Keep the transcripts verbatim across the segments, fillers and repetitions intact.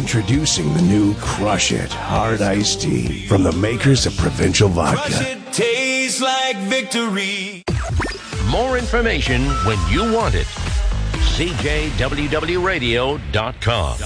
Introducing the new Crush It Hard Iced Tea from the makers of Provincial Vodka. Crush it, tastes like victory. More information when you want it. C J W W radio dot com.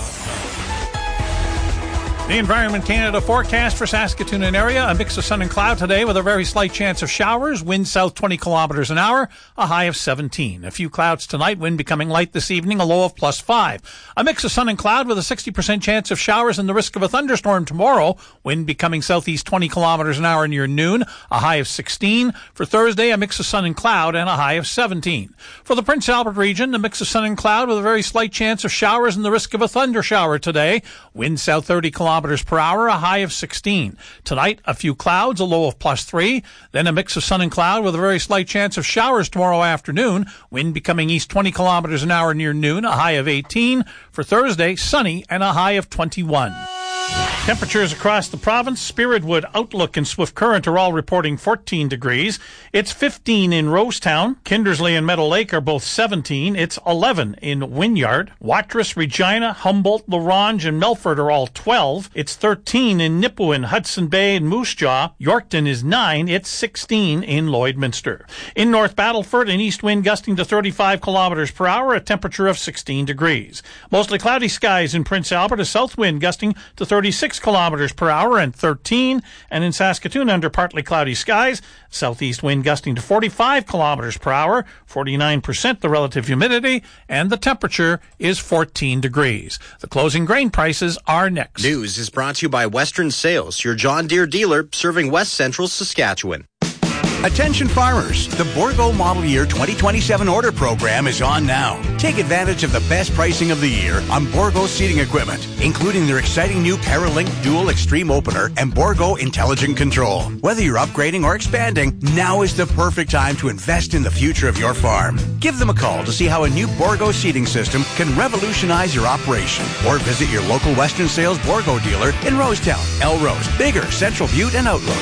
The Environment Canada forecast for Saskatoon and area, a mix of sun and cloud today with a very slight chance of showers, wind south twenty kilometers an hour, a high of seventeen. A few clouds tonight, wind becoming light this evening, a low of plus five. A mix of sun and cloud with a sixty percent chance of showers and the risk of a thunderstorm tomorrow, wind becoming southeast twenty kilometers an hour near noon, a high of sixteen. For Thursday, a mix of sun and cloud and a high of seventeen. For the Prince Albert region, a mix of sun and cloud with a very slight chance of showers and the risk of a thunder shower today, wind south thirty kilometers per hour, a high of sixteen. Tonight, a few clouds, a low of plus three. Then a mix of sun and cloud with a very slight chance of showers tomorrow afternoon. Wind becoming east twenty kilometers an hour near noon, a high of eighteen. For Thursday, sunny and a high of twenty-one. Temperatures across the province, Spiritwood, Outlook, and Swift Current are all reporting fourteen degrees. It's fifteen in Rosetown. Kindersley and Meadow Lake are both seventeen. It's eleven in Wynyard. Watrous, Regina, Humboldt, La Ronge, and Melfort are all twelve. It's thirteen in Nipawin, Hudson Bay, and Moose Jaw. Yorkton is nine. It's sixteen in Lloydminster. In North Battleford, an east wind gusting to thirty-five kilometers per hour, a temperature of sixteen degrees. Mostly cloudy skies in Prince Albert, a south wind gusting to thirty-six kilometers per hour and thirteen. And in Saskatoon, under partly cloudy skies, southeast wind gusting to forty-five kilometers per hour, forty-nine percent the relative humidity, and the temperature is fourteen degrees. The closing grain prices are next. News is brought to you by Western Sales, your John Deere dealer serving West Central Saskatchewan. Attention farmers, the Bourgault Model Year twenty twenty-seven order program is on now. Take advantage of the best pricing of the year on Bourgault seeding equipment, including their exciting new Paralink Dual Extreme Opener and Bourgault Intelligent Control. Whether you're upgrading or expanding, now is the perfect time to invest in the future of your farm. Give them a call to see how a new Bourgault seeding system can revolutionize your operation, or visit your local Western Sales Bourgault dealer in Rosetown, Elrose, Bigger, Central Butte, and Outlook.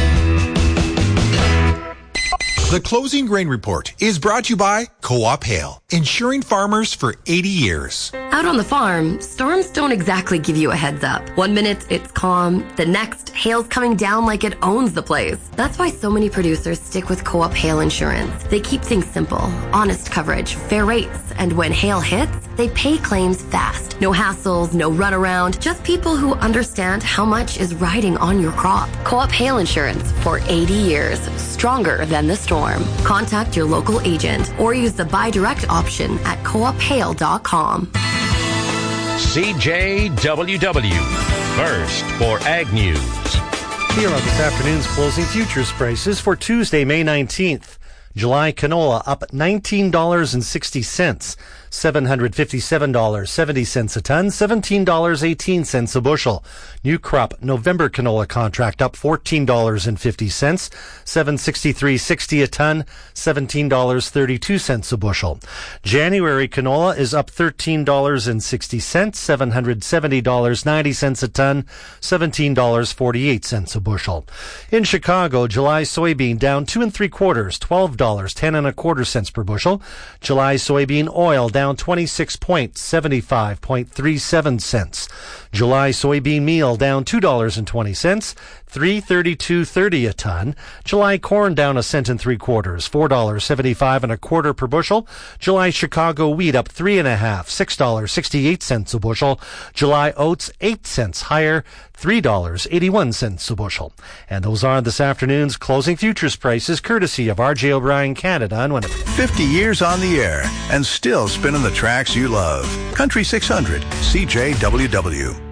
The Closing Grain Report is brought to you by Co-op Hail, insuring farmers for eighty years. Out on the farm, storms don't exactly give you a heads up. One minute it's calm, the next, hail's coming down like it owns the place. That's why so many producers stick with Co-op Hail Insurance. They keep things simple, honest coverage, fair rates, and when hail hits, they pay claims fast. No hassles, no runaround, just people who understand how much is riding on your crop. Co-op Hail Insurance for eighty years, stronger than the storm. Contact your local agent or use the buy direct option at co op hail dot com. C J W W, first for Ag News. Here are this afternoon's closing futures prices for Tuesday, May nineteenth. July canola up nineteen dollars and sixty cents, seven hundred fifty-seven dollars and seventy cents a ton, seventeen dollars and eighteen cents a bushel. New crop November canola contract up fourteen dollars and fifty cents, seven hundred sixty-three dollars and sixty cents a ton, seventeen dollars and thirty-two cents a bushel. January canola is up thirteen dollars and sixty cents, seven hundred seventy dollars and ninety cents a ton, seventeen dollars and forty-eight cents a bushel. In Chicago, July soybean down two and three quarters, twelve dollars, ten and a quarter cents per bushel. July soybean oil down twenty-six point seven five three seven cents. July soybean meal down two dollars and twenty cents, three thirty-two thirty a ton. July corn down a cent and three quarters, four dollars seventy-five and a quarter per bushel. July Chicago wheat up three and a half, six dollars sixty-eight cents a bushel. July oats eight cents higher, three dollars eighty-one cents a bushel. And those are this afternoon's closing futures prices, courtesy of R J O'Brien Canada and Winnipeg. fifty years on the air and still spinning the tracks you love. Country six hundred, C J W W.